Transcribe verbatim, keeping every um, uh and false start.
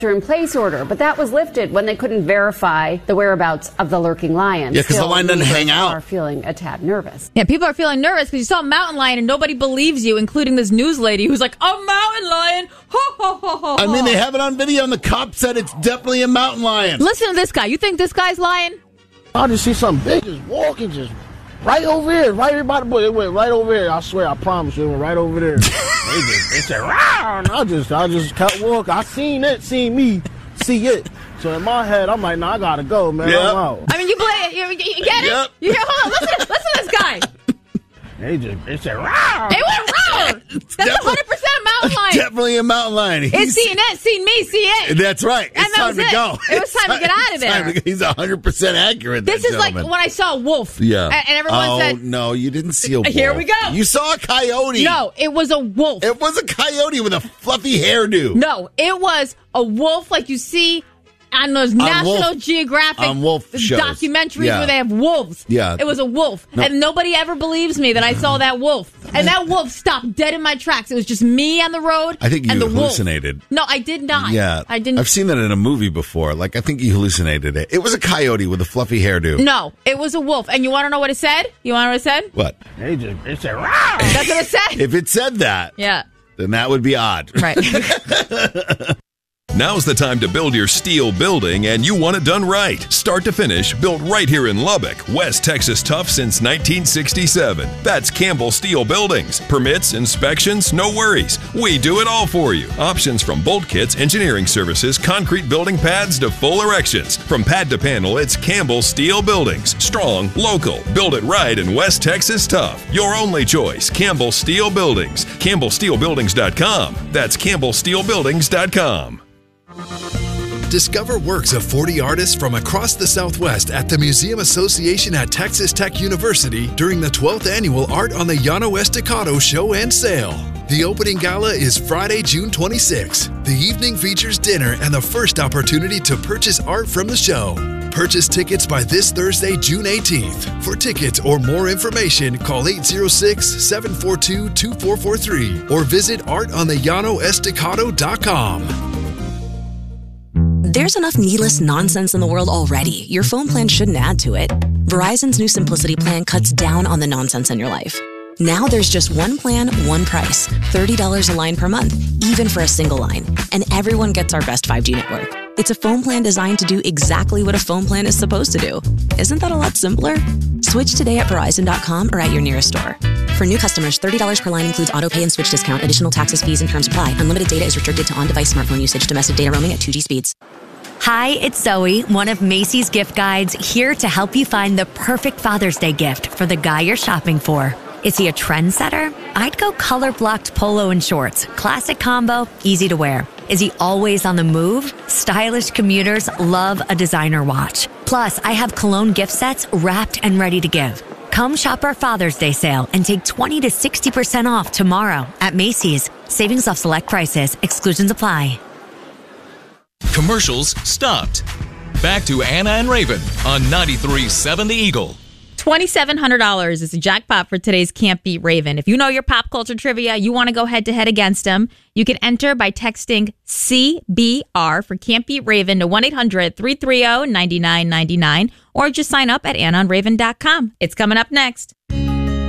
in-place order, but that was lifted when they couldn't verify the whereabouts of the lurking lion. Yeah, because the lion doesn't hang out. Are feeling a tad nervous. Yeah, people are feeling nervous because you saw a mountain lion and nobody believes you, including this news lady who's like, a mountain lion? Ho, ho, ho, ho, I mean, they have it on video and the cop said it's definitely a mountain lion. Listen to this guy. You think this guy's lying? I just see something big just walking, just right over here, right here by the bush. It went right over here. I swear, I promise you, it went right over there. they, just, they said, "Rawr!" And I just, I just kept walking. I seen it, seen me, see it. So in my head, I'm like, nah, I gotta go, man. Yep. I'm out. I mean, you play it. You, you, you get it? Yep. You hear? Hold on. Listen, listen to this guy. They just, they said, "Rawr!" It went wrong. That's one hundred percent a mountain lion. Definitely a mountain lion. It's He's, seen it, seen me, see it. That's right. It's And that time was to it. go. It was time to get out of there. To, he's one hundred percent accurate. This that is like gentleman. when I saw a wolf. Yeah. And, and everyone oh, said, no, you didn't see a wolf. Here we go. You saw a coyote. no, it was a wolf. It was a coyote with a fluffy hairdo. No, it was a wolf like you see on those National wolf- Geographic on wolf shows. documentaries Yeah. where they have wolves. Yeah. It was a wolf. No. And nobody ever believes me that I saw that wolf. And that wolf stopped dead in my tracks. It was just me on the road I think you and the hallucinated. wolf. No, I did not. Yeah. I didn't. I've seen that in a movie before. Like, I think you hallucinated it. It was a coyote with a fluffy hairdo. No, it was a wolf. And you want to know what it said? You want to know what it said? What? They just, they said, "Rawr!" That's what it said. If it said that, Yeah. then that would be odd. Right. Now's the time to build your steel building, and you want it done right. Start to finish, built right here in Lubbock, West Texas tough since nineteen sixty-seven. That's Campbell Steel Buildings. Permits, inspections, no worries. We do it all for you. Options from bolt kits, engineering services, concrete building pads to full erections. From pad to panel, it's Campbell Steel Buildings. Strong, local, build it right in West Texas tough. Your only choice, Campbell Steel Buildings. Campbell Steel Buildings dot com. That's Campbell Steel Buildings dot com. Discover works of forty artists from across the Southwest at the Museum Association at Texas Tech University during the twelfth Annual Art on the Llano Estacado Show and Sale. The opening gala is Friday, June twenty-sixth. The evening features dinner and the first opportunity to purchase art from the show. Purchase tickets by this Thursday, June eighteenth. For tickets or more information, call eight zero six, seven four two, two four four three or visit art on the llano estacado dot com. There's enough needless nonsense in the world already. Your phone plan shouldn't add to it. Verizon's new Simplicity plan cuts down on the nonsense in your life. Now there's just one plan, one price. thirty dollars a line per month, even for a single line. And everyone gets our best five G network. It's a phone plan designed to do exactly what a phone plan is supposed to do. Isn't that a lot simpler? Switch today at Verizon dot com or at your nearest store. For new customers, thirty dollars per line includes auto pay and switch discount. Additional taxes, fees, and terms apply. Unlimited data is restricted to on-device smartphone usage. Domestic data roaming at two G speeds. Hi, it's Zoe, one of Macy's gift guides, here to help you find the perfect Father's Day gift for the guy you're shopping for. Is he a trendsetter? I'd go color-blocked polo and shorts. Classic combo, easy to wear. Is he always on the move? Stylish commuters love a designer watch. Plus, I have cologne gift sets wrapped and ready to give. Come shop our Father's Day sale and take twenty to sixty percent off tomorrow at Macy's. Savings off select prices. Exclusions apply. Commercials stopped. Back to Anna and Raven on ninety-three point seven The Eagle. two thousand seven hundred dollars is the jackpot for today's Can't Beat Raven. If you know your pop culture trivia, you want to go head-to-head against him, you can enter by texting C B R for Can't Beat Raven to one eight hundred, three three zero, nine nine nine nine or just sign up at anna and raven dot com. It's coming up next.